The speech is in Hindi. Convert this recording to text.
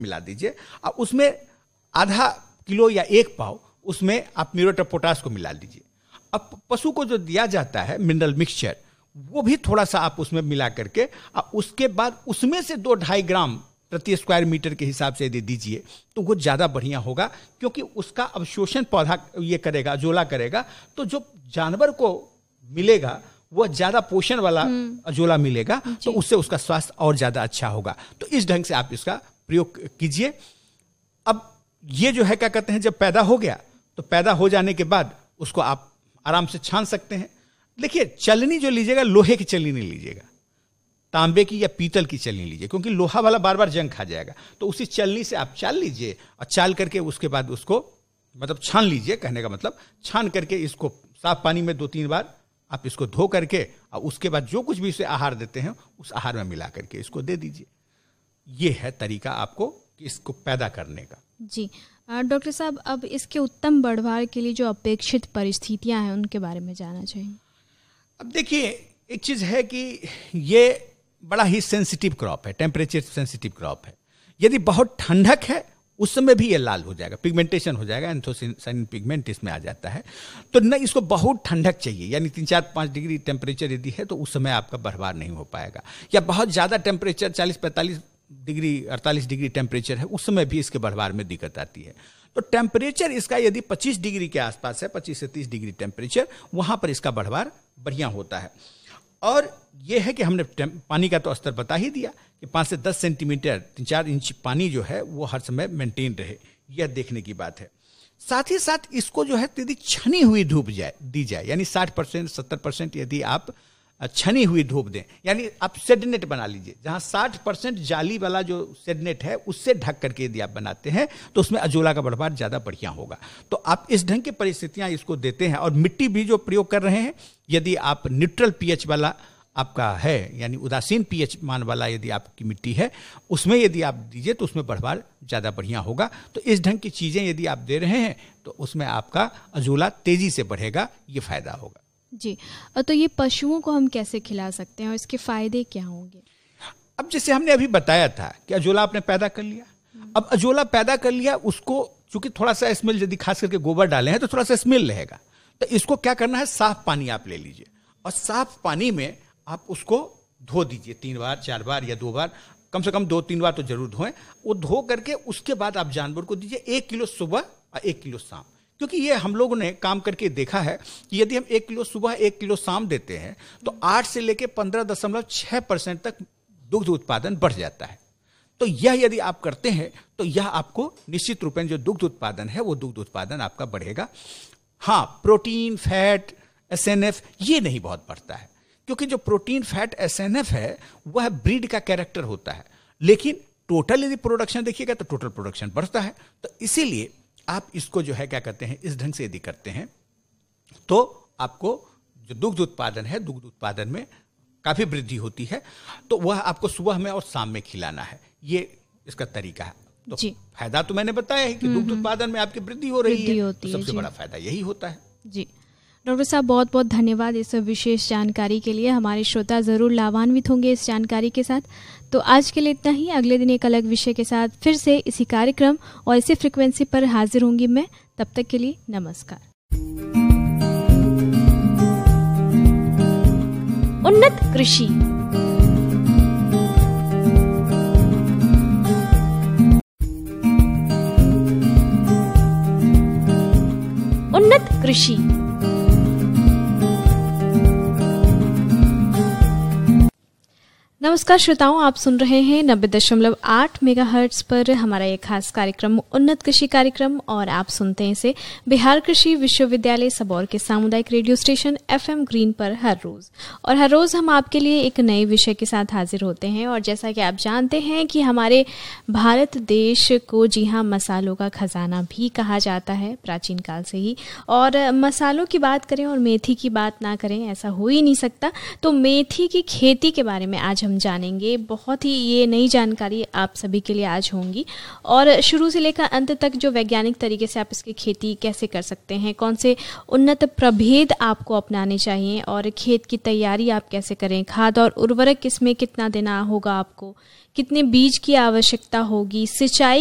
मिला दीजिए। अब उसमें आधा किलो या 1 पाव उसमें आप म्यूरेट ऑफ पोटाश को मिला दीजिए। अब पशु को जो दिया जाता है मिनरल मिक्सचर, वो भी थोड़ा सा आप उसमें मिला करके, उसके बाद उसमें से 2-2.5 ग्राम प्रति स्क्वायर मीटर के हिसाब से यदि दीजिए तो वो ज़्यादा बढ़िया होगा, क्योंकि उसका अवशोषण पौधा ये करेगा, अजोला करेगा, तो जो जानवर को मिलेगा वो ज़्यादा पोषण वाला अजोला मिलेगा, तो उससे उसका स्वास्थ्य और ज़्यादा अच्छा होगा। तो इस ढंग से आप इसका प्रयोग कीजिए। अब ये जो है क्या कहते हैं, जब पैदा हो गया तो पैदा हो जाने के बाद उसको आप आराम से छान सकते हैं। देखिए, चलनी जो लीजिएगा लोहे की चलनी नहीं लीजिएगा, तांबे की या पीतल की चलनी लीजिए, क्योंकि लोहा वाला बार बार जंग खा जाएगा। तो उसी चलनी से आप चाल लीजिए और चाल करके उसके बाद उसको मतलब छान लीजिए, कहने का मतलब छान करके इसको साफ पानी में 2-3 बार आप इसको धो करके और उसके बाद जो कुछ भी इसे आहार देते हैं उस आहार में मिला करके इसको दे दीजिए। ये है तरीका आपको इसको पैदा करने का। जी डॉक्टर साहब, अब इसके उत्तम बढ़वार के लिए जो अपेक्षित परिस्थितियां हैं उनके बारे में जानना चाहिए। अब देखिए, एक चीज़ है कि ये बड़ा ही सेंसिटिव क्रॉप है, टेम्परेचर सेंसिटिव क्रॉप है। यदि बहुत ठंडक है उस समय भी ये लाल हो जाएगा, पिगमेंटेशन हो जाएगा, एंथोसायनिन पिगमेंट इसमें आ जाता है। तो न इसको बहुत ठंडक चाहिए, यानी 3-4-5 डिग्री टेम्परेचर यदि है तो उस समय आपका बढ़वार नहीं हो पाएगा। या बहुत ज़्यादा टेम्परेचर 40-45 डिग्री 48 डिग्री टेम्परेचर है, उस समय भी इसके बढ़वार में दिक्कत आती है। तो टेम्परेचर इसका यदि 25 डिग्री के आसपास है, 25 से 30 डिग्री टेम्परेचर, वहाँ पर इसका बढ़वार बढ़िया होता है। और यह है कि हमने पानी का तो स्तर बता ही दिया कि 5 से 10 सेंटीमीटर 3-4 इंच पानी जो है वो हर समय मेंटेन रहे, यह देखने की बात है। साथ ही साथ इसको जो है यदि छनी हुई धूप दी जाए, यानी 60% 70% यदि आप छनी हुई धूप दें, यानी आप सेडनेट बना लीजिए, जहां 60% जाली वाला जो सेडनेट है उससे ढक करके यदि आप बनाते हैं तो उसमें अजोला का बढ़वार ज़्यादा बढ़िया होगा। तो आप इस ढंग की परिस्थितियां इसको देते हैं। और मिट्टी भी जो प्रयोग कर रहे हैं, यदि आप न्यूट्रल पीएच वाला आपका है, यानी उदासीन पीएच मान वाला यदि आपकी मिट्टी है, उसमें यदि आप दीजिए तो उसमें बढ़वार ज़्यादा बढ़िया होगा। तो इस ढंग की चीज़ें यदि आप दे रहे हैं तो उसमें आपका अजोला तेज़ी से बढ़ेगा, ये फायदा होगा। जी, तो ये पशुओं को हम कैसे खिला सकते हैं और इसके फायदे क्या होंगे? अब जैसे हमने अभी बताया था कि अजोला आपने पैदा कर लिया, अब अजोला पैदा कर लिया, उसको चूंकि थोड़ा सा स्मेल, यदि खास करके गोबर डाले हैं तो थोड़ा सा स्मेल रहेगा, तो इसको क्या करना है, साफ पानी आप ले लीजिए और साफ पानी में आप उसको धो दीजिए 3 बार 4 बार या 2 बार, कम से कम 2-3 बार तो जरूर धोएं। वो धो करके उसके बाद आप जानवर को दीजिए 1 किलो सुबह और 1 किलो शाम। क्योंकि ये हम लोगों ने काम करके देखा है कि यदि हम 1 किलो सुबह 1 किलो शाम देते हैं तो 8 से लेकर 15.6% तक दुग्ध उत्पादन बढ़ जाता है। तो यह यदि आप करते हैं तो यह आपको निश्चित रूप में जो दुग्ध उत्पादन है वो दुग्ध उत्पादन आपका बढ़ेगा। हाँ, प्रोटीन, फैट, SNF ये नहीं बहुत बढ़ता है, क्योंकि जो प्रोटीन, फैट, SNF है वह ब्रीड का कैरेक्टर होता है, लेकिन टोटल यदि प्रोडक्शन देखिएगा तो टोटल प्रोडक्शन बढ़ता है। तो इसीलिए आप इसको जो है क्या कहते हैं, इस ढंग से यदि करते हैं तो आपको जो दुग्ध उत्पादन है, दुग्ध उत्पादन में काफी वृद्धि होती है। तो वह आपको सुबह में और शाम में खिलाना है, ये इसका तरीका है। तो फायदा तो मैंने बताया है कि दुग्ध उत्पादन में आपकी वृद्धि हो रही है, तो सबसे बड़ा फायदा यही होता है। जी डॉक्टर साहब, बहुत बहुत धन्यवाद इस विशेष जानकारी के लिए। हमारे श्रोता ज़रूर लाभान्वित होंगे इस जानकारी के साथ। तो आज के लिए इतना ही। अगले दिन एक अलग विषय के साथ फिर से इसी कार्यक्रम और इसी फ्रिक्वेंसी पर हाजिर होंगी मैं। तब तक के लिए नमस्कार। उन्नत कृषि, उन्नत कृषि। नमस्कार श्रोताओं, आप सुन रहे हैं 90.8 मेगाहर्ट्ज पर हमारा एक खास कार्यक्रम उन्नत कृषि कार्यक्रम, और आप सुनते हैं इसे बिहार कृषि विश्वविद्यालय सबौर के सामुदायिक रेडियो स्टेशन FM ग्रीन पर हर रोज। और हर रोज हम आपके लिए एक नए विषय के साथ हाजिर होते हैं। और जैसा कि आप जानते हैं कि हमारे भारत देश को जी हाँ मसालों का खजाना भी कहा जाता है प्राचीन काल से ही। और मसालों की बात करें और मेथी की बात ना करें ऐसा हो ही नहीं सकता। तो मेथी की खेती के बारे में आज हम जानेंगे। बहुत ही ये नई जानकारी आप सभी के लिए आज होंगी और शुरू से लेकर अंत तक जो वैज्ञानिक तरीके से आप इसकी खेती कैसे कर सकते हैं, कौन से उन्नत प्रभेद आपको अपनाने चाहिए और खेत की तैयारी आप कैसे करें, खाद और उर्वरक किसमें कितना देना होगा आपको, कितने बीज की आवश्यकता होगी, सिंचाई